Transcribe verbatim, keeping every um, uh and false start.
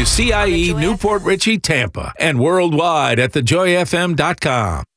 W C I E Newport Richey, Tampa, and worldwide at the joy f m dot com.